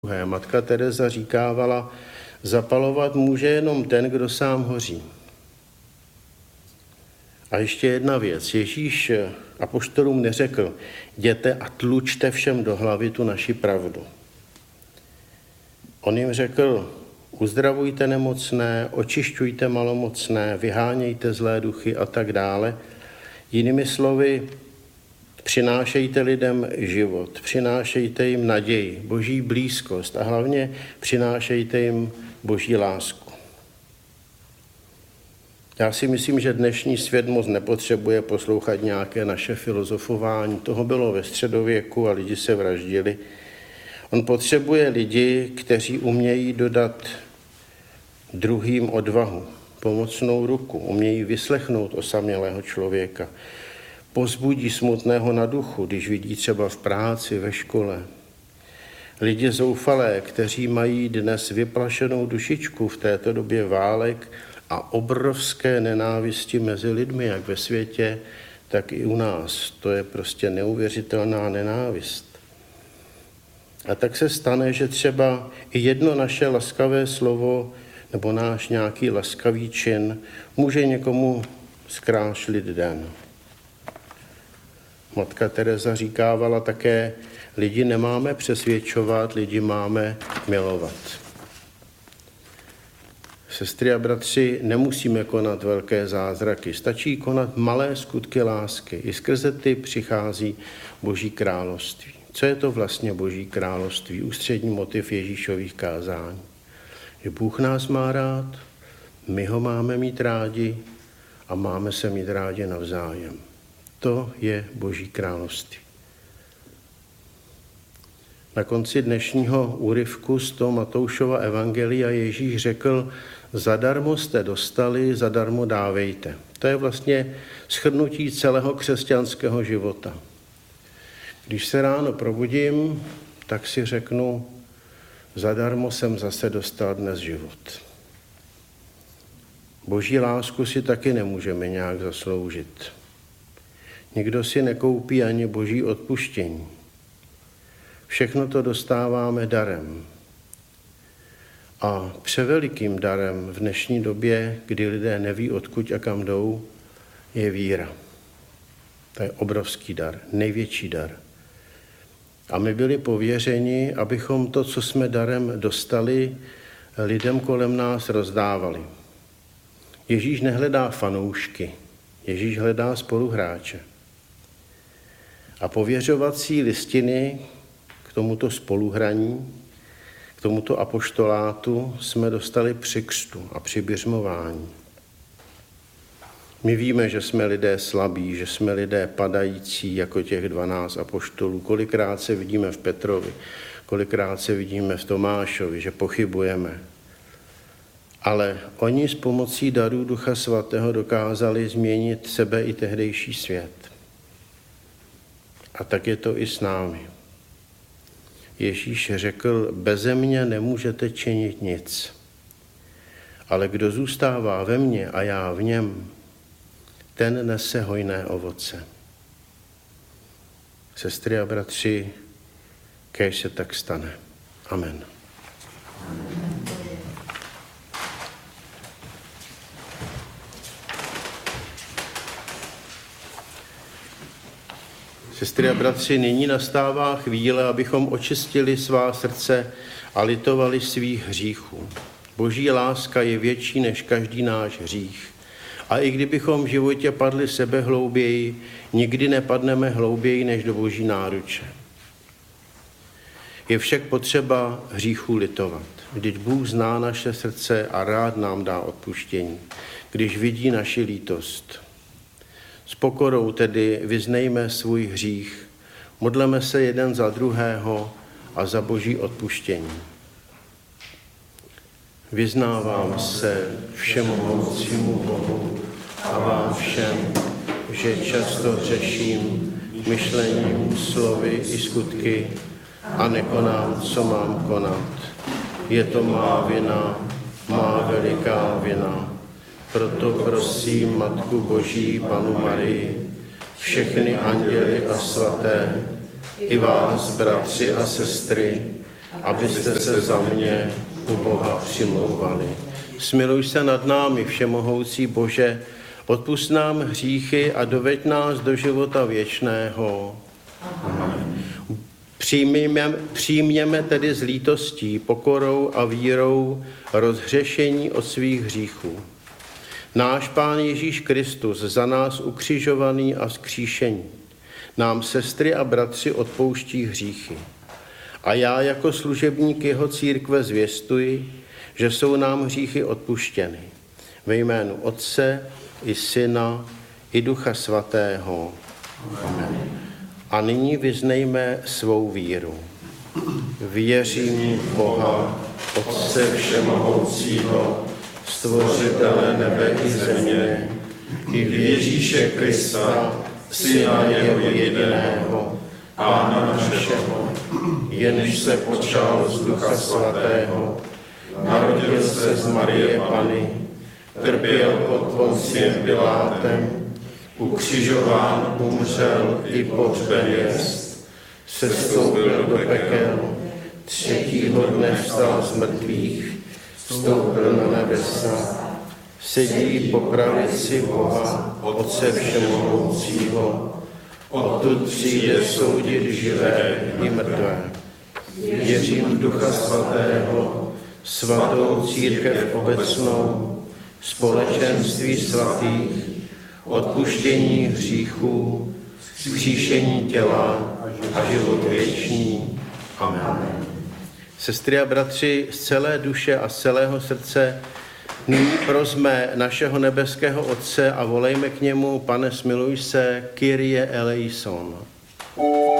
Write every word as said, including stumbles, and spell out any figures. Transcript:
Matka Teresa říkávala, zapalovat může jenom ten, kdo sám hoří. A ještě jedna věc. Ježíš apoštolům neřekl, jděte a tlučte všem do hlavy tu naši pravdu. On jim řekl, uzdravujte nemocné, očišťujte malomocné, vyhánějte zlé duchy a tak dále. Jinými slovy, přinášejte lidem život, přinášejte jim naději, boží blízkost a hlavně přinášejte jim boží lásku. Já si myslím, že dnešní svět moc nepotřebuje poslouchat nějaké naše filozofování. Toho bylo ve středověku a lidi se vraždili. On potřebuje lidi, kteří umějí dodat druhým odvahu, pomocnou ruku, umějí vyslechnout osamělého člověka, povzbudí smutného na duchu, když vidí třeba v práci, ve škole. Lidi zoufalé, kteří mají dnes vyplašenou dušičku v této době válek a obrovské nenávisti mezi lidmi, jak ve světě, tak i u nás. To je prostě neuvěřitelná nenávist. A tak se stane, že třeba i jedno naše laskavé slovo nebo náš nějaký laskavý čin může někomu zkrášlit den. Matka Teresa říkávala také, lidi nemáme přesvědčovat, lidi máme milovat. Sestry a bratři, nemusíme konat velké zázraky, stačí konat malé skutky lásky. I skrze ty přichází Boží království. Co je to vlastně Boží království? Ústřední motiv Ježíšových kázání. Že Bůh nás má rád, my ho máme mít rádi a máme se mít rádi navzájem. To je Boží království. Na konci dnešního úryvku z toho Matoušova evangelia Ježíš řekl, zadarmo jste dostali, zadarmo dávejte. To je vlastně shrnutí celého křesťanského života. Když se ráno probudím, tak si řeknu, zadarmo jsem zase dostal dnes život. Boží lásku si taky nemůžeme nějak zasloužit. Nikdo si nekoupí ani boží odpuštění. Všechno to dostáváme darem. A převelikým darem v dnešní době, kdy lidé neví, odkud a kam jdou, je víra. To je obrovský dar, největší dar. A my byli pověřeni, abychom to, co jsme darem dostali, lidem kolem nás rozdávali. Ježíš nehledá fanoušky, Ježíš hledá spoluhráče. A pověřovací listiny k tomuto spoluhraní, k tomuto apoštolátu jsme dostali při křtu a při biřmování. My víme, že jsme lidé slabí, že jsme lidé padající jako těch dvanáct apoštolů. Kolikrát se vidíme v Petrovi, kolikrát se vidíme v Tomášovi, že pochybujeme. Ale oni s pomocí darů Ducha Svatého dokázali změnit sebe i tehdejší svět. A tak je to i s námi. Ježíš řekl, beze mě nemůžete činit nic. Ale kdo zůstává ve mně a já v něm, ten nese hojné ovoce. Sestry a bratři, kéž se tak stane. Amen. Sestry a bratři, nyní nastává chvíle, abychom očistili svá srdce a litovali svých hříchů. Boží láska je větší než každý náš hřích. A i kdybychom v životě padli sebehlouběji, nikdy nepadneme hlouběji než do Boží náruče. Je však potřeba hříchů litovat. Vždyť Bůh zná naše srdce a rád nám dá odpuštění, když vidí naši lítost. S pokorou tedy vyznejme svůj hřích, modleme se jeden za druhého a za Boží odpuštění. Vyznávám se všemohoucímu Bohu a vám všem, že často hřeším myšlením, slovy i skutky a nekonám, co mám konat. Je to má vina, má veliká vina. Proto prosím Matku Boží, Panu Marii, všechny anděly a svaté, i vás, bratři a sestry, abyste se za mě u Boha přimlouvali. Smiluj se nad námi, všemohoucí Bože, odpusť nám hříchy a doveď nás do života věčného. Amen. Přijměme, přijměme tedy s lítostí, pokorou a vírou rozhřešení od svých hříchů. Náš Pán Ježíš Kristus, za nás ukřižovaný a vzkříšený, nám sestry a bratři odpouští hříchy. A já jako služebník jeho církve zvěstuji, že jsou nám hříchy odpuštěny. Ve jménu Otce i Syna i Ducha Svatého. Amen. A nyní vyznejme svou víru. Věřím v Boha, Otce všemohoucího, stvořitele nebe i země, i v Ježíše Krista, Syna jeho jediného, Pána našeho, jenž se počal z Ducha Svatého, narodil se z Marie Panny, trpěl pod Ponciem Pilátem, ukřižován, umřel i pohřben jest, sestoupil do pekel, třetího dne vstal z mrtvých, vstoupil na nebesa, sedí po pravici Boha, Otce všemohoucího, odtud přijde soudit živé i mrtvé. Věřím v Ducha Svatého, svatou církev obecnou, společenství svatých, odpuštění hříchů, vzkříšení těla a život věčný. Amen. Sestry a bratři, z celé duše a z celého srdce nyní prosme našeho nebeského Otce a volejme k němu: Pane, smiluj se, Kyrie eleison.